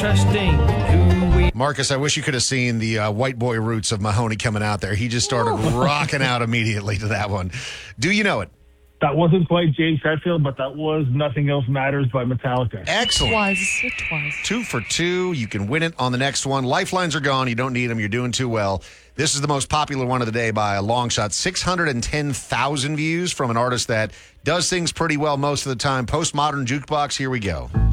trusting who we Marcus, I wish you could have seen the white boy roots of Mahoney coming out there. He just started rocking out immediately to that one. Do you know it? That wasn't quite James Hetfield, but that was Nothing Else Matters by Metallica. Excellent. Twice. 2 for 2. You can win it on the next one. Lifelines are gone. You don't need them. You're doing too well. This is the most popular one of the day by a long shot. 610,000 views from an artist that does things pretty well most of the time. Postmodern Jukebox. Here we go.